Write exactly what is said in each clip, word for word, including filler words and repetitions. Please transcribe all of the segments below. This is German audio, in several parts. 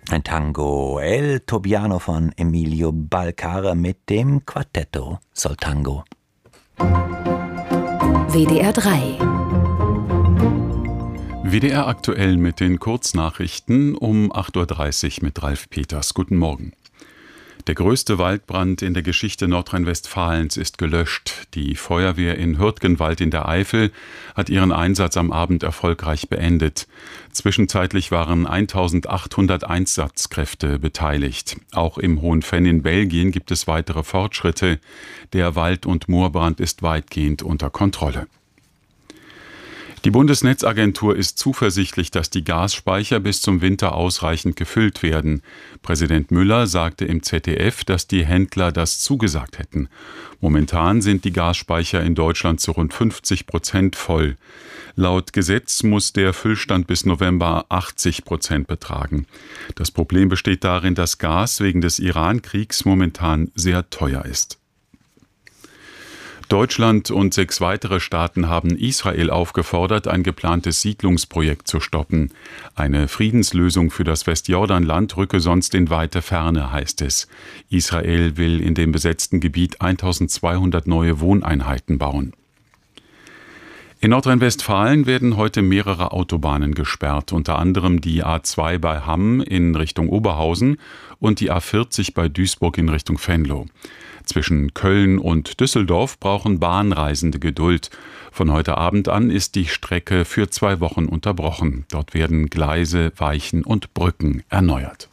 Ein Tango El Tobiano von Emilio Balcara mit dem Quartetto Soltango. W D R drei. W D R aktuell mit den Kurznachrichten um acht Uhr dreißig mit Ralf Peters. Guten Morgen. Der größte Waldbrand in der Geschichte Nordrhein-Westfalens ist gelöscht. Die Feuerwehr in Hürtgenwald in der Eifel hat ihren Einsatz am Abend erfolgreich beendet. Zwischenzeitlich waren eintausendachthundert Einsatzkräfte beteiligt. Auch im Hohenfenn in Belgien gibt es weitere Fortschritte. Der Wald- und Moorbrand ist weitgehend unter Kontrolle. Die Bundesnetzagentur ist zuversichtlich, dass die Gasspeicher bis zum Winter ausreichend gefüllt werden. Präsident Müller sagte im Z D F, dass die Händler das zugesagt hätten. Momentan sind die Gasspeicher in Deutschland zu rund fünfzig Prozent voll. Laut Gesetz muss der Füllstand bis November achtzig Prozent betragen. Das Problem besteht darin, dass Gas wegen des Iran-Kriegs momentan sehr teuer ist. Deutschland und sechs weitere Staaten haben Israel aufgefordert, ein geplantes Siedlungsprojekt zu stoppen. Eine Friedenslösung für das Westjordanland rücke sonst in weite Ferne, heißt es. Israel will in dem besetzten Gebiet eintausendzweihundert neue Wohneinheiten bauen. In Nordrhein-Westfalen werden heute mehrere Autobahnen gesperrt, unter anderem die A zwei bei Hamm in Richtung Oberhausen und die A vierzig bei Duisburg in Richtung Venlo. Zwischen Köln und Düsseldorf brauchen Bahnreisende Geduld. Von heute Abend an ist die Strecke für zwei Wochen unterbrochen. Dort werden Gleise, Weichen und Brücken erneuert.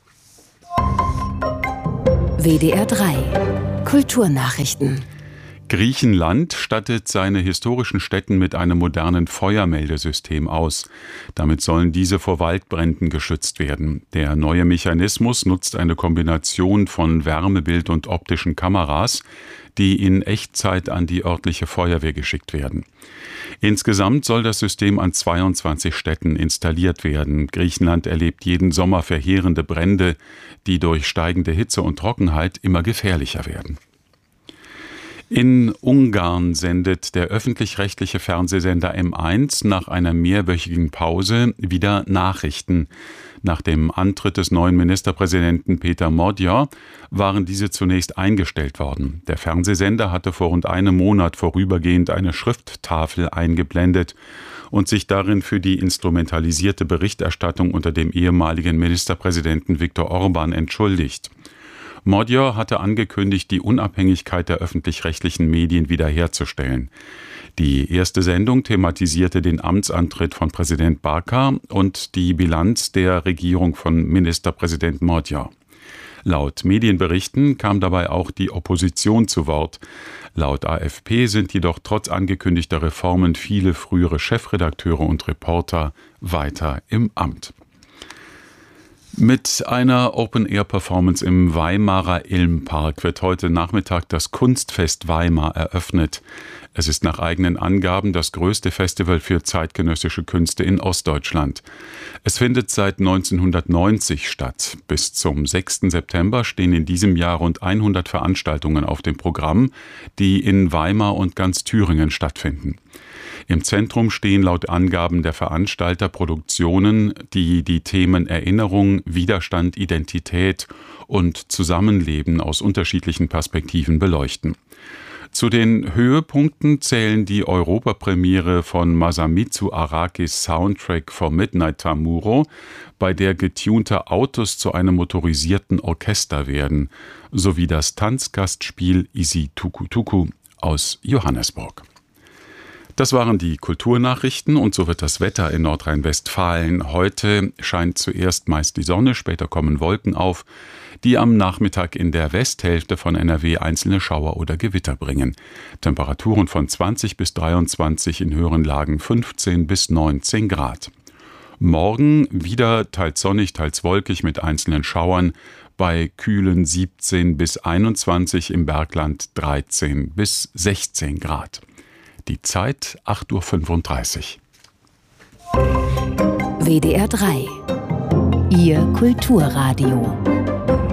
W D R drei. Kulturnachrichten. Griechenland stattet seine historischen Stätten mit einem modernen Feuermeldesystem aus. Damit sollen diese vor Waldbränden geschützt werden. Der neue Mechanismus nutzt eine Kombination von Wärmebild und optischen Kameras, die in Echtzeit an die örtliche Feuerwehr geschickt werden. Insgesamt soll das System an zweiundzwanzig Städten installiert werden. Griechenland erlebt jeden Sommer verheerende Brände, die durch steigende Hitze und Trockenheit immer gefährlicher werden. In Ungarn sendet der öffentlich-rechtliche Fernsehsender M eins nach einer mehrwöchigen Pause wieder Nachrichten. Nach dem Antritt des neuen Ministerpräsidenten Péter Magyar waren diese zunächst eingestellt worden. Der Fernsehsender hatte vor rund einem Monat vorübergehend eine Schrifttafel eingeblendet und sich darin für die instrumentalisierte Berichterstattung unter dem ehemaligen Ministerpräsidenten Viktor Orbán entschuldigt. Magyar hatte angekündigt, die Unabhängigkeit der öffentlich-rechtlichen Medien wiederherzustellen. Die erste Sendung thematisierte den Amtsantritt von Präsident Barca und die Bilanz der Regierung von Ministerpräsident Magyar. Laut Medienberichten kam dabei auch die Opposition zu Wort. Laut A F P sind jedoch trotz angekündigter Reformen viele frühere Chefredakteure und Reporter weiter im Amt. Mit einer Open-Air-Performance im Weimarer Ilmpark wird heute Nachmittag das Kunstfest Weimar eröffnet. Es ist nach eigenen Angaben das größte Festival für zeitgenössische Künste in Ostdeutschland. Es findet seit neunzehnhundertneunzig statt. Bis zum sechsten September stehen in diesem Jahr rund hundert Veranstaltungen auf dem Programm, die in Weimar und ganz Thüringen stattfinden. Im Zentrum stehen laut Angaben der Veranstalter Produktionen, die die Themen Erinnerung, Widerstand, Identität und Zusammenleben aus unterschiedlichen Perspektiven beleuchten. Zu den Höhepunkten zählen die Europapremiere von Masamitsu Arakis Soundtrack for Midnight Tamuro, bei der getunte Autos zu einem motorisierten Orchester werden, sowie das Tanzgastspiel Isi Tuku Tuku aus Johannesburg. Das waren die Kulturnachrichten und so wird das Wetter in Nordrhein-Westfalen. Heute scheint zuerst meist die Sonne, später kommen Wolken auf, die am Nachmittag in der Westhälfte von N R W einzelne Schauer oder Gewitter bringen. Temperaturen von zwanzig bis dreiundzwanzig, in höheren Lagen fünfzehn bis neunzehn Grad. Morgen wieder teils sonnig, teils wolkig mit einzelnen Schauern, bei kühlen siebzehn bis einundzwanzig, im Bergland dreizehn bis sechzehn Grad. Die Zeit acht Uhr fünfunddreißig. W D R drei. Ihr Kulturradio.